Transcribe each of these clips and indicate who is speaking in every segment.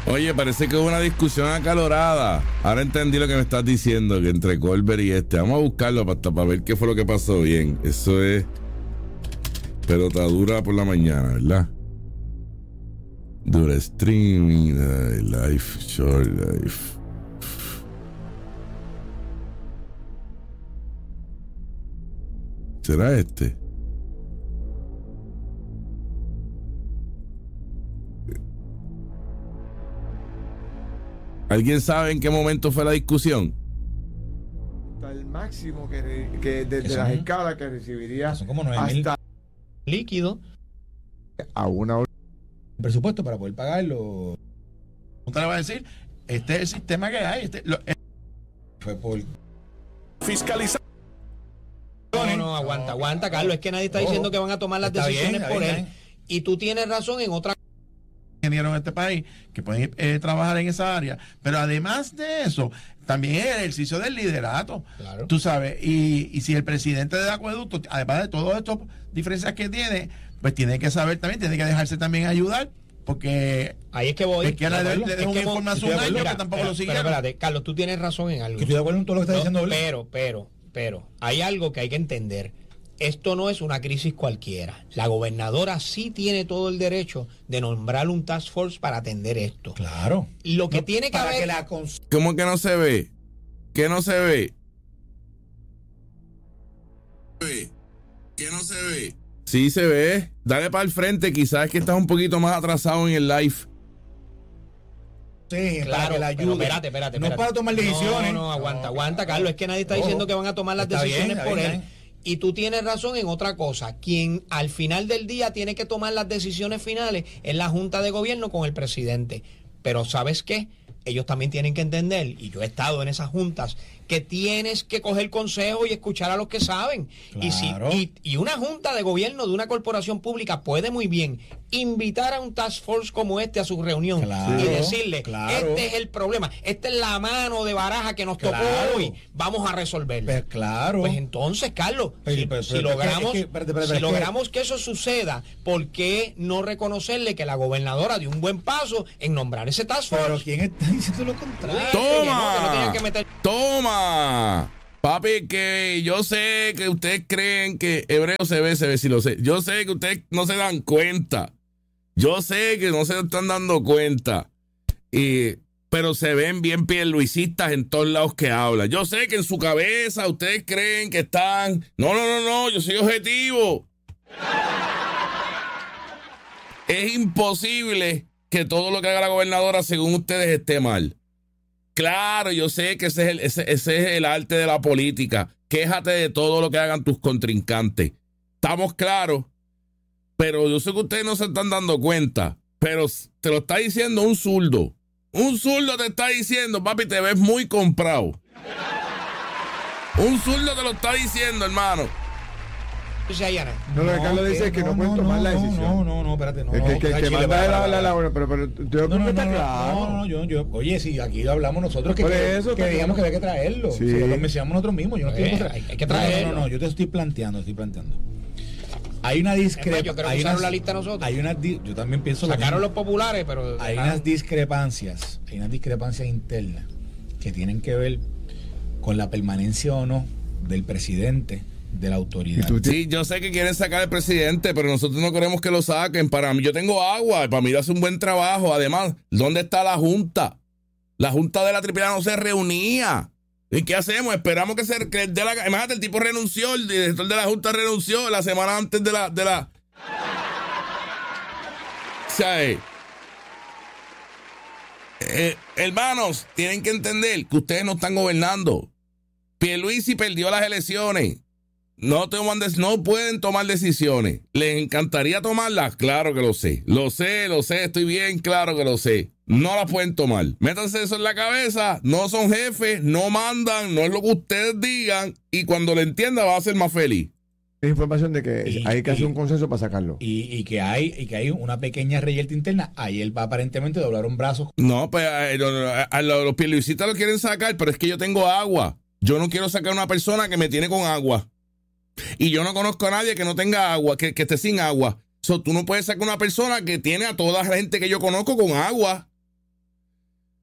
Speaker 1: Oye, parece que hubo una discusión acalorada. Ahora entendí lo que me estás diciendo, que entre Colbert y Vamos a buscarlo para ver qué fue lo que pasó bien. Eso es pelota dura por la mañana, ¿verdad? Dura streaming, life, short life. ¿Será este? ¿Alguien sabe en qué momento fue la discusión?
Speaker 2: Hasta el máximo que desde las escalas que recibiría
Speaker 3: son como 9,000
Speaker 2: hasta
Speaker 3: líquido
Speaker 2: a una hora.
Speaker 3: Presupuesto para poder pagarlo.
Speaker 4: ¿Usted le va a decir? Este es el sistema que hay.
Speaker 3: Fue por
Speaker 5: fiscalizar.
Speaker 3: No, aguanta, Carlos. Es que nadie está diciendo que van a tomar las decisiones por él. Y tú tienes razón en otra
Speaker 4: ingenieros en este país que pueden trabajar en esa área, pero además de eso también es el ejercicio del liderato,
Speaker 3: claro.
Speaker 4: Tú sabes, y si el presidente del acueducto, además de todas estas diferencias que tiene, pues tiene que saber también, tiene que dejarse también ayudar, porque
Speaker 3: ahí es que voy.
Speaker 4: Es que le dejo una información a un año que tampoco lo siguieron.
Speaker 3: Pero espérate, Carlos, tú tienes razón en algo.
Speaker 4: Estoy de acuerdo en todo lo que está diciendo.
Speaker 3: Pero hay algo que hay que entender. Esto no es una crisis cualquiera. La gobernadora sí tiene todo el derecho de nombrar un task force para atender esto.
Speaker 4: Claro.
Speaker 3: Lo que tiene que haber...
Speaker 1: ¿Cómo que no se ve? ¿Qué no se ve? ¿Qué no se ve? Sí se ve. Dale para el frente. Quizás es que estás un poquito más atrasado en el live.
Speaker 3: Sí, claro, que la ayude. Espérate.
Speaker 4: No para tomar decisiones.
Speaker 3: No, aguanta, Carlos. Es que nadie está diciendo que van a tomar las decisiones por él. Y tú tienes razón en otra cosa. Quien al final del día tiene que tomar las decisiones finales es la Junta de Gobierno con el presidente. Pero ¿sabes qué? Ellos también tienen que entender, y yo he estado en esas juntas, que tienes que coger consejo y escuchar a los que saben.
Speaker 4: Claro.
Speaker 3: Y una junta de gobierno de una corporación pública puede muy bien invitar a un task force como este a su reunión,
Speaker 4: claro,
Speaker 3: y decirle,
Speaker 4: claro,
Speaker 3: este es el problema, esta es la mano de baraja que nos tocó hoy, vamos a resolverlo.
Speaker 4: Pues claro.
Speaker 3: Pues entonces, Carlos, si logramos que eso suceda, ¿por qué no reconocerle que la gobernadora dio un buen paso en nombrar ese task force?
Speaker 4: Pero ¿quién está diciendo lo contrario?
Speaker 1: ¡Toma! Papi, que yo sé que ustedes creen que hebreo se ve, si lo sé. Yo sé que ustedes no se dan cuenta. Yo sé que no se están dando cuenta. Pero se ven bien pierluisistas en todos lados que hablan. Yo sé que en su cabeza ustedes creen que están... No, yo soy objetivo. Es imposible que todo lo que haga la gobernadora según ustedes esté mal. Claro, yo sé que ese es el arte de la política. Quéjate de todo lo que hagan tus contrincantes. Estamos claros. Pero yo sé que ustedes no se están dando cuenta. Pero te lo está diciendo un zurdo. Un zurdo te está diciendo, papi, te ves muy comprado. Un zurdo te lo está diciendo, hermano.
Speaker 2: No, lo que Carlos dice es que no pueden tomar la decisión.
Speaker 3: No, espérate, no.
Speaker 2: El que manda la pero yo creo que está claro.
Speaker 3: Yo, oye, si aquí hablamos nosotros que digamos que había que traerlo.
Speaker 2: Sí.
Speaker 3: Si lo mencionamos nosotros mismos, yo no estoy hay que traerlo. No, yo te estoy planteando. Hay una discrepancia. Yo creo que usaron la lista nosotros. Yo también pienso. Sacaron los populares, pero hay unas discrepancias. Hay unas discrepancias internas que tienen que ver con la permanencia o no del presidente, de la autoridad.
Speaker 1: Sí, yo sé que quieren sacar al presidente, pero nosotros no queremos que lo saquen. Para mí, yo tengo agua, para mí hace un buen trabajo. Además, ¿dónde está la Junta? La Junta de la AAA no se reunía. ¿Y qué hacemos? Esperamos que imagínate, el tipo renunció, el director de la Junta renunció la semana antes de la... O sea, hermanos, tienen que entender que ustedes no están gobernando. Pierluisi perdió las elecciones. No pueden tomar decisiones. ¿Les encantaría tomarlas? Claro que lo sé. Lo sé, estoy bien claro que lo sé. No las pueden tomar. Métanse eso en la cabeza. No son jefes, no mandan, no es lo que ustedes digan. Y cuando lo entienda va a ser más feliz.
Speaker 2: Es información de que hay que hacer un consenso para sacarlo.
Speaker 3: Y que hay una pequeña reyerta interna. Ahí él va aparentemente doblaron brazos.
Speaker 1: No, pues los pierluisistas lo quieren sacar, pero es que yo tengo agua. Yo no quiero sacar a una persona que me tiene con agua. Y yo no conozco a nadie que no tenga agua, que esté sin agua. Tú no puedes sacar una persona que tiene a toda la gente que yo conozco con agua.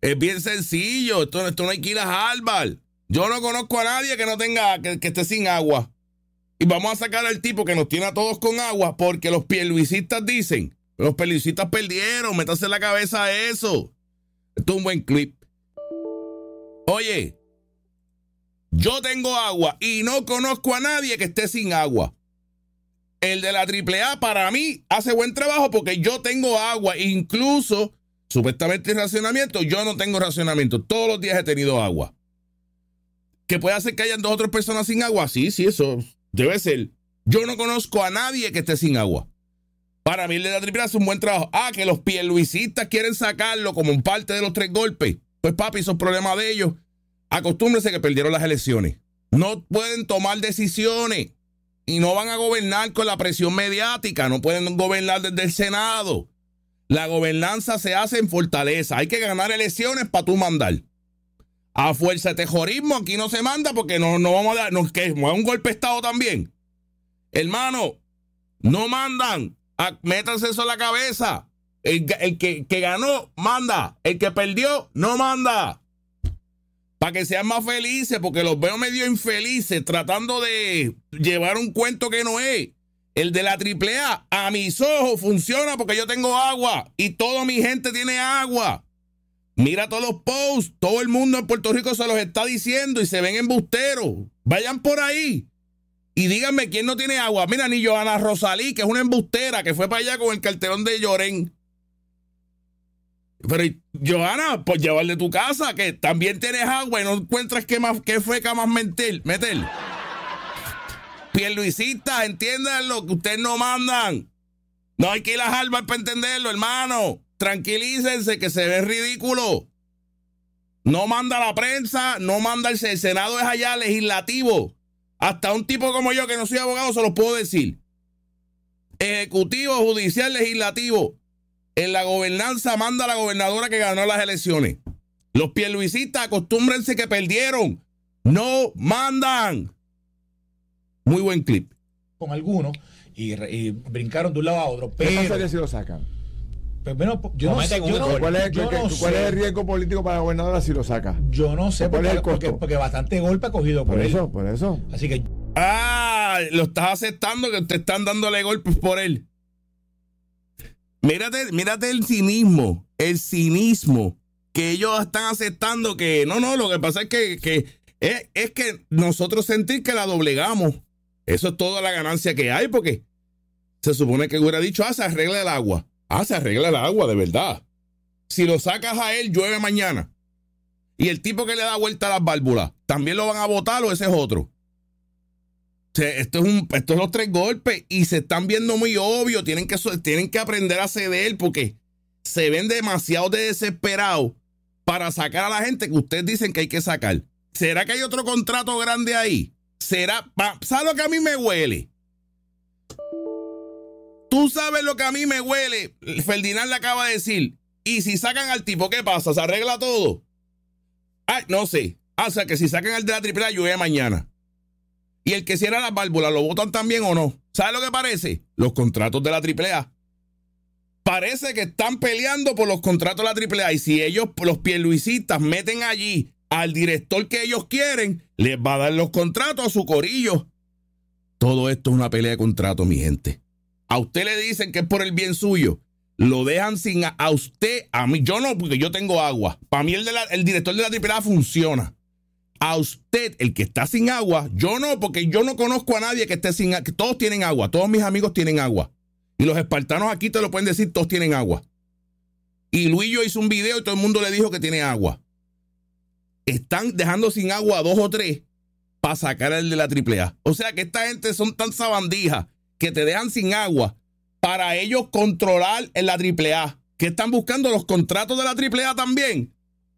Speaker 1: Es bien sencillo. Esto no hay que ir a Harvard. Yo no conozco a nadie que no tenga, que esté sin agua. Y vamos a sacar al tipo que nos tiene a todos con agua porque los pierluisistas dicen, los pierluisistas perdieron, métanse en la cabeza eso. Esto es un buen clip. Oye, yo tengo agua y no conozco a nadie que esté sin agua. El de la AAA para mí hace buen trabajo porque yo tengo agua. Incluso, supuestamente en racionamiento, yo no tengo racionamiento. Todos los días he tenido agua. ¿Que puede hacer que hayan 2 o 3 personas sin agua? Sí, eso debe ser. Yo no conozco a nadie que esté sin agua. Para mí el de la AAA hace un buen trabajo. Que los pierluisistas quieren sacarlo como en parte de los 3 golpes. Pues papi, esos problemas de ellos. Acostúmbrense que perdieron las elecciones. No pueden tomar decisiones. Y no van a gobernar con la presión mediática. No pueden gobernar desde el Senado. La gobernanza se hace en fortaleza. Hay que ganar elecciones para tú mandar. A fuerza de tejorismo aquí no se manda porque no vamos a dar... que es un golpe de Estado también. Hermano, no mandan. Métanse eso en la cabeza. El que ganó, manda. El que perdió, no manda. Para que sean más felices, porque los veo medio infelices tratando de llevar un cuento que no es. El de la AAA, a mis ojos, funciona porque yo tengo agua y toda mi gente tiene agua. Mira todos los posts, todo el mundo en Puerto Rico se los está diciendo y se ven embusteros. Vayan por ahí y díganme quién no tiene agua. Mira, ni Johanna Rosalí, que es una embustera, que fue para allá con el carterón de Llorén. Pero, Johanna, pues llevarle tu casa, que también tienes agua y no encuentras qué feca más meter. Pierluisistas, entiéndanlo, que ustedes no mandan. No hay que ir a Harvard para entenderlo, hermano. Tranquilícense, que se ve ridículo. No manda la prensa, no manda el Senado, es allá legislativo. Hasta un tipo como yo, que no soy abogado, se los puedo decir. Ejecutivo, judicial, legislativo. En la gobernanza manda la gobernadora que ganó las elecciones. Los pierluisistas, acostúmbrense que perdieron. No mandan. Muy buen clip.
Speaker 6: Con algunos y brincaron de un lado a otro. Pero,
Speaker 2: ¿qué pasaría si lo sacan?
Speaker 6: Pero bueno,
Speaker 2: ¿Cuál es el riesgo político para la gobernadora si lo saca?
Speaker 6: Yo no sé, porque bastante golpe ha cogido por él.
Speaker 2: Por eso.
Speaker 6: Así que...
Speaker 1: lo estás aceptando, que te están dándole golpes por él. Mírate el cinismo que ellos están aceptando que no, lo que pasa es que nosotros sentir que la doblegamos. Eso es toda la ganancia que hay, porque se supone que hubiera dicho, se arregla el agua. Se arregla el agua, de verdad. Si lo sacas a él, llueve mañana. Y el tipo que le da vuelta a las válvulas, ¿también lo van a votar o ese es otro? O sea, esto es los 3 golpes y se están viendo muy obvio. Tienen que aprender a ceder porque se ven demasiado desesperados para sacar a la gente que ustedes dicen que hay que sacar. ¿Será que hay otro contrato grande ahí? ¿Será? ¿Sabes lo que a mí me huele? Tú sabes lo que a mí me huele. Ferdinand le acaba de decir. Y si sacan al tipo, ¿qué pasa? ¿Se arregla todo? No sé. O sea, que si sacan al de la AAA, llueve mañana. Y el que cierra las válvulas, ¿lo votan también o no? ¿Sabes lo que parece? Los contratos de la AAA. Parece que están peleando por los contratos de la AAA. Y si ellos, los pierluisistas, meten allí al director que ellos quieren, les va a dar los contratos a su corillo. Todo esto es una pelea de contratos, mi gente. A usted le dicen que es por el bien suyo. Lo dejan sin a usted, a mí. Yo no, porque yo tengo agua. Para mí el director de la AAA funciona. A usted, el que está sin agua, yo no, porque yo no conozco a nadie que esté sin agua. Todos tienen agua, todos mis amigos tienen agua. Y los espartanos aquí te lo pueden decir, todos tienen agua. Y Luillo hizo un video y todo el mundo le dijo que tiene agua. Están dejando sin agua a 2 o 3 para sacar el de la AAA. O sea que esta gente son tan sabandijas que te dejan sin agua para ellos controlar en la AAA. ¿Qué están buscando? Los contratos de la AAA también.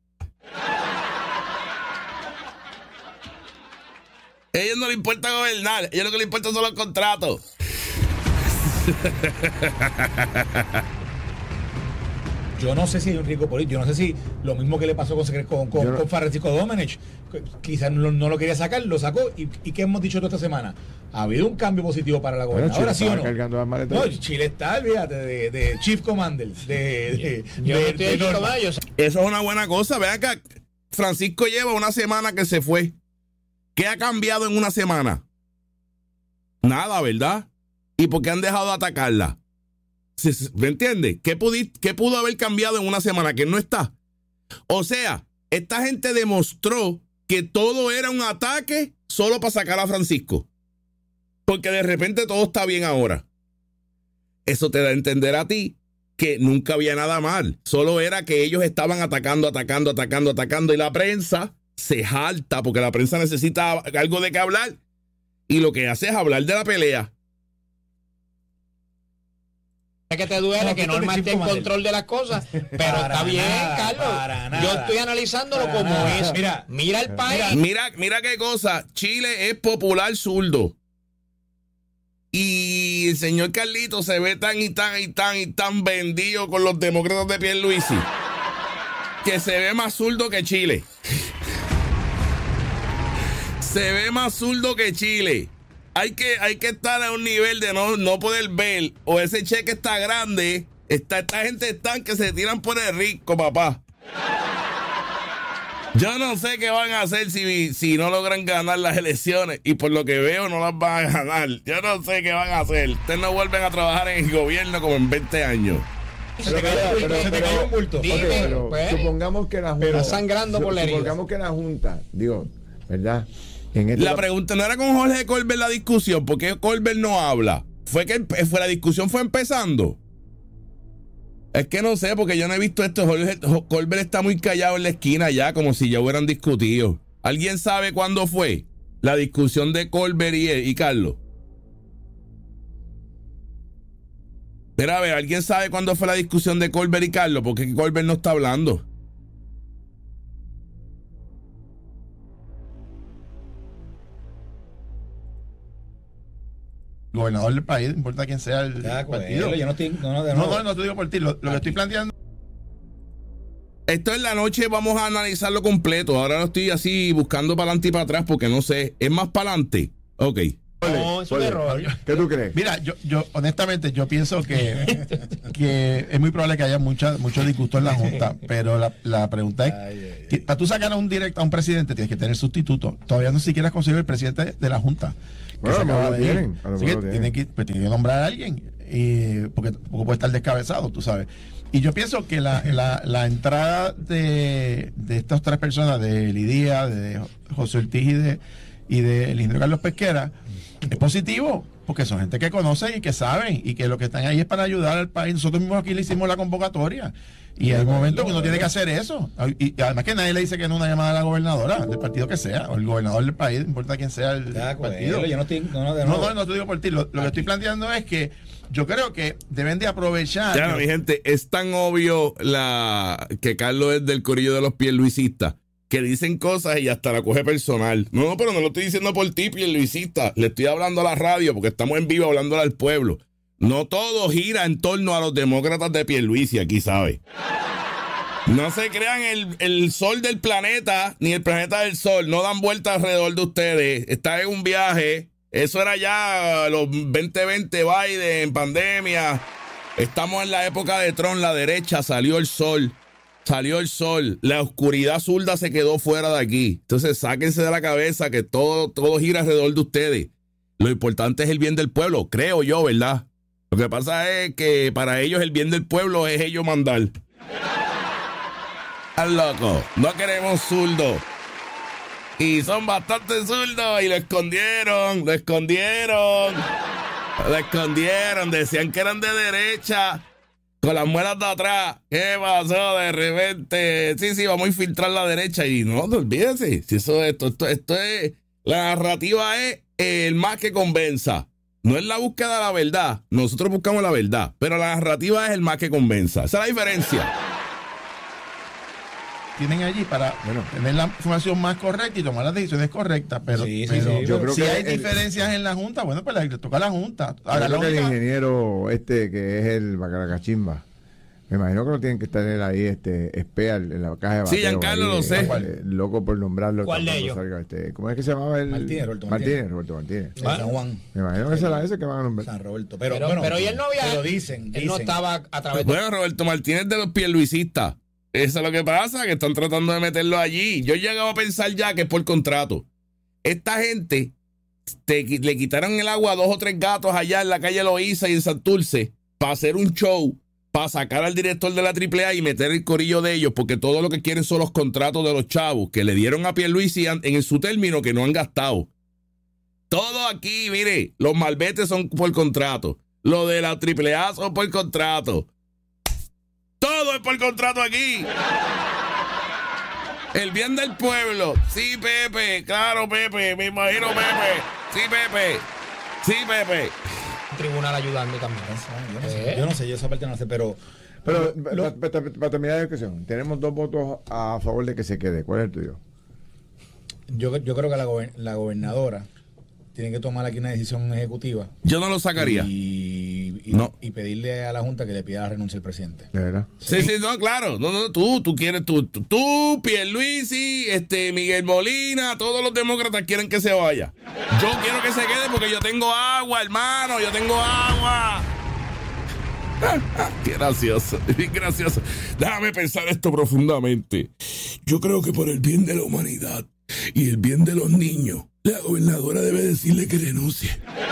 Speaker 1: A ellos no les importa gobernar, a ellos lo que les importa son los contratos.
Speaker 6: yo no sé si hay un riesgo político, yo no sé si lo mismo que le pasó con Francisco Domenech, quizás no lo quería sacar, lo sacó, y ¿qué hemos dicho toda esta semana? ¿Ha habido un cambio positivo para la gobernadora, sí o no? No, Chile está, olvídate, de Chief Commander,
Speaker 1: Eso es una buena cosa. Vean que Francisco lleva una semana que se fue. ¿Qué ha cambiado en una semana? Nada, ¿verdad? ¿Y por qué han dejado de atacarla? ¿Me entiendes? ¿Qué pudo haber cambiado en una semana que no está? O sea, esta gente demostró que todo era un ataque solo para sacar a Francisco. Porque de repente todo está bien ahora. Eso te da a entender a ti que nunca había nada mal. Solo era que ellos estaban atacando y la prensa se jalta porque la prensa necesita algo de qué hablar y lo que hace es hablar de la pelea.
Speaker 3: Que te duele, que Norma esté en control de las cosas, pero está bien, Carlos. Yo estoy analizándolo como es. Mira el país.
Speaker 1: Mira qué cosa. Chile es popular zurdo. Y el señor Carlito se ve tan vendido con los demócratas de Pierluisi que se ve más zurdo que Chile. Se ve más zurdo que Chile. Hay que estar a un nivel de no poder ver, o ese cheque está grande, esta gente están que se tiran por el rico, papá. Yo no sé qué van a hacer si no logran ganar las elecciones, y por lo que veo no las van a ganar. Yo no sé qué van a hacer. Ustedes no vuelven a trabajar en el gobierno como en 20 años.
Speaker 2: Pero supongamos que la Junta
Speaker 3: está sangrando por la herida.
Speaker 2: Supongamos que la Junta, ¿verdad?
Speaker 1: La pregunta no era con Jorge Colbert la discusión, porque Colbert no habla. La discusión fue empezando. Es que no sé, porque yo no he visto esto. Colbert está muy callado en la esquina ya, como si ya hubieran discutido. ¿Alguien sabe cuándo fue la discusión de Colbert y Carlos? Pero a ver, ¿alguien sabe cuándo fue la discusión de Colbert y Carlos? Porque Colbert no está hablando.
Speaker 4: Gobernador del país, no importa quién sea el partido. Yo no te digo por ti, lo que estoy planteando.
Speaker 1: Esto en la noche vamos a analizarlo completo. Ahora lo estoy así buscando para adelante y para atrás porque no sé. ¿Es más para adelante? Ok.
Speaker 3: No, es un error.
Speaker 2: ¿Qué tú crees?
Speaker 4: Mira, yo honestamente yo pienso que es muy probable que haya mucho disgusto en la Junta, pero la pregunta es, para tú sacar a un presidente tienes que tener sustituto. Todavía no siquiera has conseguido el presidente de la Junta.
Speaker 2: Bueno, lo tienen.
Speaker 4: Tiene que nombrar a alguien, porque puede estar descabezado, tú sabes. Y yo pienso que la entrada de estas tres personas, de Lidia, de José Ortiz y de el ingeniero Carlos Pesquera, es positivo, porque son gente que conoce y que saben, y que lo que están ahí es para ayudar al país. Nosotros mismos aquí le hicimos la convocatoria, y hay un momento que uno tiene que hacer eso. Y además que nadie le dice que no una llamada a la gobernadora, del partido que sea, o el gobernador del país, no importa quién sea el partido. Yo no te digo por ti, lo que estoy planteando es que yo creo que deben de aprovechar.
Speaker 1: Ya, mi gente, es tan obvio que Carlos es del corillo de los pierluisistas, que dicen cosas y hasta la coge personal. No, pero no lo estoy diciendo por ti, pierluisista. Le estoy hablando a la radio porque estamos en vivo hablándole al pueblo. No todo gira en torno a los demócratas de Pierluisi, aquí sabe. No se crean el sol del planeta, ni el planeta del sol. No dan vueltas alrededor de ustedes. Están en un viaje. Eso era ya los 2020, Biden, pandemia. Estamos en la época de Trump, la derecha, salió el sol. La oscuridad zurda se quedó fuera de aquí. Entonces sáquense de la cabeza que todo gira alrededor de ustedes. Lo importante es el bien del pueblo, creo yo, ¿verdad? Lo que pasa es que para ellos el bien del pueblo es ellos mandar. Al loco, no queremos zurdos. Y son bastante zurdos y lo escondieron. Decían que eran de derecha. Con las muelas de atrás, ¿qué pasó de repente? Sí, vamos a infiltrar la derecha y no olvídense. Si esto es, la narrativa es el más que convenza. No es la búsqueda de la verdad. Nosotros buscamos la verdad, pero la narrativa es el más que convenza. Esa es la diferencia.
Speaker 4: Tienen allí para tener la información más correcta y tomar las decisiones correctas, pero yo creo que hay diferencias en la Junta, bueno, pues le toca a la Junta.
Speaker 2: Ahora el ingeniero que es el Bacaracachimba, Me imagino que no tienen que estar ahí, espea en la caja de bateo.
Speaker 1: Sí, Giancarlo, lo sé.
Speaker 2: Loco por nombrarlo.
Speaker 3: ¿Cuál de ellos?
Speaker 2: ¿Cómo es que se llamaba el?
Speaker 6: Roberto
Speaker 2: Martínez.
Speaker 6: San Juan.
Speaker 2: Me imagino que será ese que van a nombrar.
Speaker 6: San Roberto.
Speaker 3: Pero y él no había.
Speaker 6: Pero dicen.
Speaker 3: Él no estaba a través
Speaker 1: Bueno, Roberto Martínez de los pierluisistas. Eso es lo que pasa, que están tratando de meterlo allí. Yo he llegado a pensar ya que es por contrato. Esta gente le quitaron el agua a 2 o 3 gatos allá en la calle Loíza y en Santurce para hacer un show, para sacar al director de la AAA y meter el corillo de ellos, porque todo lo que quieren son los contratos de los chavos que le dieron a Pierluisi en su término que no han gastado. Todo aquí, mire, los malbetes son por contrato. Lo de la AAA son por contrato. Todo es por contrato aquí. El bien del pueblo. Sí, Pepe. Claro, Pepe. Me imagino, Pepe. Sí, Pepe. Sí, Pepe.
Speaker 3: Tribunal ayudando también.
Speaker 6: Yo no sé, yo esa parte no sé, pero
Speaker 2: para terminar la discusión, tenemos 2 votos a favor de que se quede. ¿Cuál es el tuyo?
Speaker 6: yo creo que la gobernadora tiene que tomar aquí una decisión ejecutiva.
Speaker 1: Yo no lo sacaría.
Speaker 6: Y pedirle a la Junta que le pida la renuncia al presidente.
Speaker 2: ¿De verdad?
Speaker 1: Sí, no, claro. No, tú quieres, tú, Pierluisi, Miguel Molina, todos los demócratas quieren que se vaya. Yo quiero que se quede porque yo tengo agua, hermano, yo tengo agua. Qué gracioso, bien gracioso. Déjame pensar esto profundamente. Yo creo que por el bien de la humanidad y el bien de los niños, la gobernadora debe decirle que renuncie.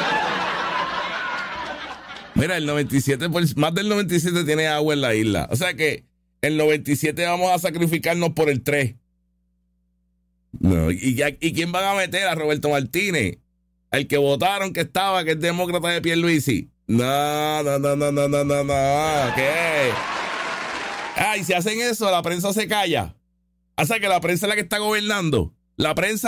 Speaker 1: Mira, el 97, más del 97 tiene agua en la isla. O sea que el 97 vamos a sacrificarnos por el 3. No, ¿y quién van a meter? A Roberto Martínez, al que votaron que es demócrata de Pierluisi. No. ¿Qué? Y si hacen eso, la prensa se calla. O sea que la prensa es la que está gobernando. La prensa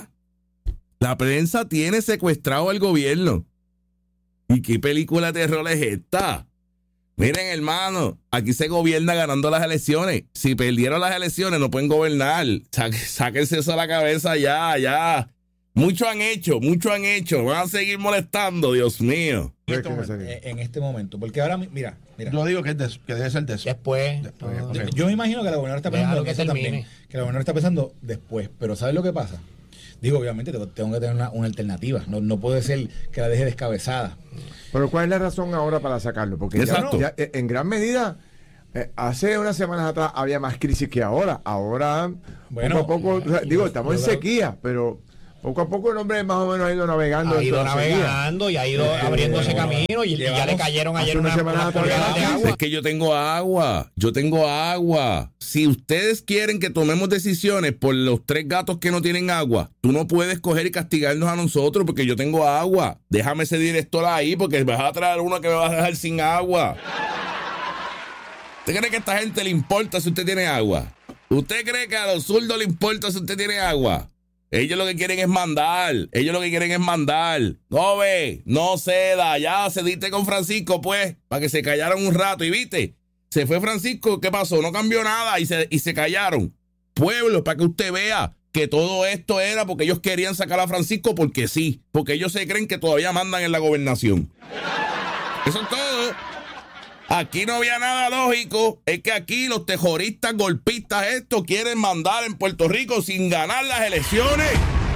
Speaker 1: tiene secuestrado al gobierno. ¿Y qué película de terror es esta? Miren, hermano, aquí se gobierna ganando las elecciones. Si perdieron las elecciones, no pueden gobernar. Sáquense eso a la cabeza ya. Mucho han hecho. Van a seguir molestando, Dios mío.
Speaker 6: En este momento. Porque ahora, mira.
Speaker 4: Yo digo que debe ser
Speaker 3: después.
Speaker 4: Okay.
Speaker 6: Yo me imagino que la gobernadora está pensando en eso también. Que la gobernadora está pensando después. Pero ¿sabes lo que pasa? Digo, obviamente tengo que tener una alternativa. No puede ser que la deje descabezada.
Speaker 2: Pero ¿cuál es la razón ahora para sacarlo? Porque ya, en gran medida, hace unas semanas atrás había más crisis que ahora. Ahora, poco a poco, estamos en sequía, pero poco a poco el hombre más o menos ha ido navegando.
Speaker 3: Y ha ido abriéndose camino y ya le cayeron ayer una semana de agua.
Speaker 1: Es que yo tengo agua. Si ustedes quieren que tomemos decisiones por los 3 gatos que no tienen agua, tú no puedes coger y castigarnos a nosotros porque yo tengo agua. Déjame ese director ahí porque vas a traer uno que me va a dejar sin agua. ¿Usted cree que a esta gente le importa si usted tiene agua? ¿Usted cree que a los zurdos le importa si usted tiene agua? Ellos lo que quieren es mandar. No ceda. Ya cediste con Francisco, pues, para que se callaran un rato. Y viste, se fue Francisco, ¿qué pasó? No cambió nada y se callaron. Pueblo, para que usted vea que todo esto era porque ellos querían sacar a Francisco porque sí. Porque ellos se creen que todavía mandan en la gobernación. Eso es todo. Aquí no había nada lógico. Es que aquí los terroristas, golpistas, estos quieren mandar en Puerto Rico sin ganar las elecciones.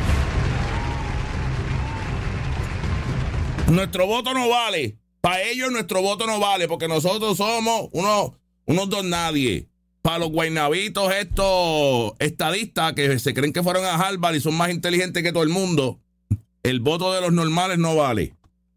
Speaker 1: Nuestro voto no vale. Para ellos nuestro voto no vale porque nosotros somos unos don nadie. Para los guaynabitos estos estadistas que se creen que fueron a Harvard y son más inteligentes que todo el mundo, el voto de los normales no vale.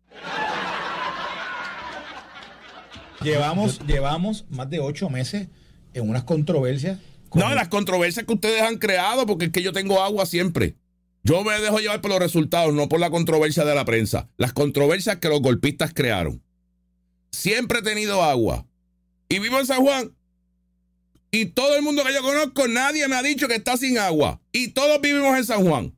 Speaker 6: Llevamos más de 8 meses en unas controversias.
Speaker 1: Las controversias que ustedes han creado, porque es que yo tengo agua siempre. Yo me dejo llevar por los resultados, no por la controversia de la prensa. Las controversias que los golpistas crearon. Siempre he tenido agua. Y vivo en San Juan. Y todo el mundo que yo conozco, nadie me ha dicho que está sin agua. Y todos vivimos en San Juan.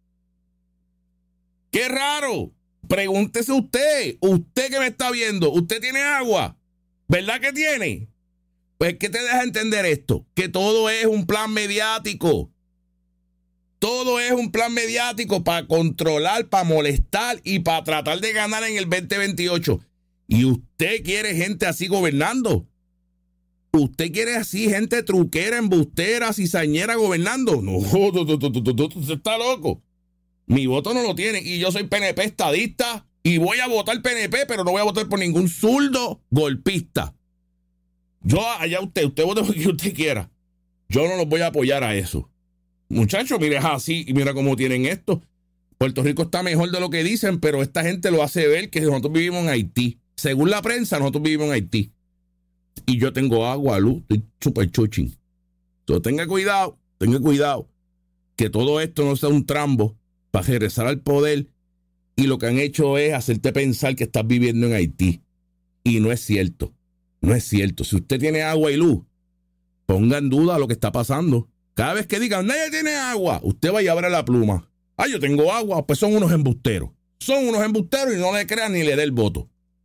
Speaker 1: ¡Qué raro! Pregúntese usted que me está viendo, ¿usted tiene agua? ¿Verdad que tiene? Pues, ¿qué te deja entender esto? Que todo es un plan mediático. Todo es un plan mediático para controlar, para molestar y para tratar de ganar en el 2028. ¿Y usted quiere gente así gobernando? ¿Usted quiere así gente truquera, embustera, cizañera gobernando? No, usted está loco. Mi voto no lo tiene y yo soy PNP estadista y voy a votar PNP, pero no voy a votar por ningún zurdo golpista. Yo, allá usted vote por quien usted quiera. Yo no los voy a apoyar a eso. Muchachos, mire, es así y mira cómo tienen esto. Puerto Rico está mejor de lo que dicen, pero esta gente lo hace ver que nosotros vivimos en Haití. Según la prensa, nosotros vivimos en Haití. Y yo tengo agua, luz, estoy súper chuchín. Entonces tenga cuidado, que todo esto no sea un trambo para regresar al poder y lo que han hecho es hacerte pensar que estás viviendo en Haití. Y no es cierto, no es cierto. Si usted tiene agua y luz, ponga en duda lo que está pasando. Cada vez que digan, nadie tiene agua, usted vaya a abrir la pluma. Ah, yo tengo agua, pues son unos embusteros. Son unos embusteros y no le crean ni le dé el voto.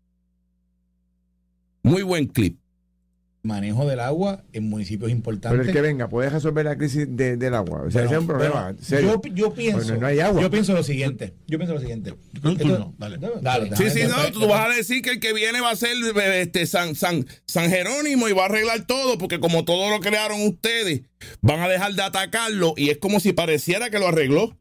Speaker 1: Muy buen clip.
Speaker 6: Manejo del agua en municipios importantes.
Speaker 2: Pero el que venga, ¿puede resolver la crisis del agua? O sea, ese es un problema serio.
Speaker 6: Yo pienso,
Speaker 2: no hay agua.
Speaker 6: Yo pienso lo siguiente. Dale.
Speaker 1: Sí, no, tú vas a decir que el que viene va a ser San Jerónimo y va a arreglar todo, porque como todo lo crearon ustedes, van a dejar de atacarlo y es como si pareciera que lo arregló.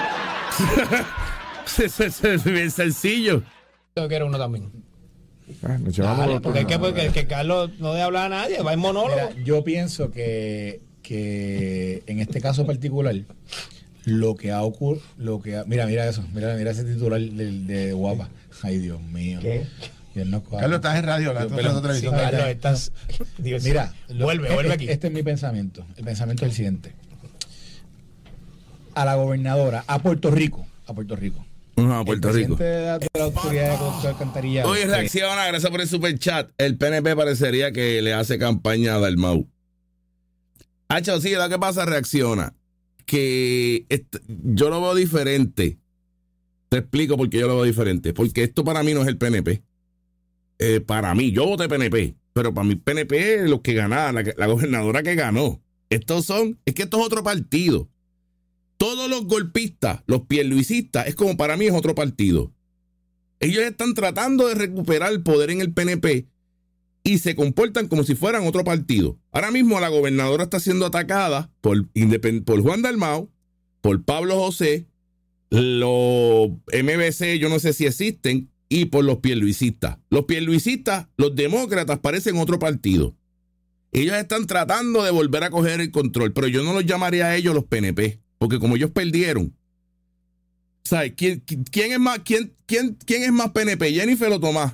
Speaker 1: Es bien sencillo.
Speaker 3: Yo quiero uno también.
Speaker 2: Dale,
Speaker 3: porque es que Carlos no debe hablar a nadie, va en monólogo.
Speaker 6: Mira, yo pienso que en este caso particular, lo que ha ocurrido, mira eso, mira ese titular de Guapa. Ay, Dios mío.
Speaker 3: ¿Qué?
Speaker 4: Carlos, estás en radio, televisión.
Speaker 3: Carlos,
Speaker 6: Mira,
Speaker 3: vuelve aquí.
Speaker 6: Este es mi pensamiento. El pensamiento es el siguiente. A la gobernadora, a Puerto Rico.
Speaker 1: No, Puerto Rico.
Speaker 6: De la autoridad de alcantarillado.
Speaker 1: Hoy reacciona, gracias por el superchat. El PNP parecería que le hace campaña a Dalmau. Hacho, sí, lo que pasa, reacciona. Que yo lo veo diferente. Te explico por qué yo lo veo diferente. Porque esto para mí no es el PNP. Para mí, yo voté PNP. Pero para mí PNP es los que ganaron, la gobernadora que ganó. Es que esto es otro partido. Todos los golpistas, los pierluisistas, es como para mí es otro partido. Ellos están tratando de recuperar el poder en el PNP y se comportan como si fueran otro partido. Ahora mismo la gobernadora está siendo atacada por Juan Dalmau, por Pablo José, los MBC, yo no sé si existen, y por los pierluisistas. Los pierluisistas, los demócratas, parecen otro partido. Ellos están tratando de volver a coger el control, pero yo no los llamaría a ellos los PNP. Porque como ellos perdieron, ¿sabes? ¿Quién es más PNP, Jennifer o Tomás?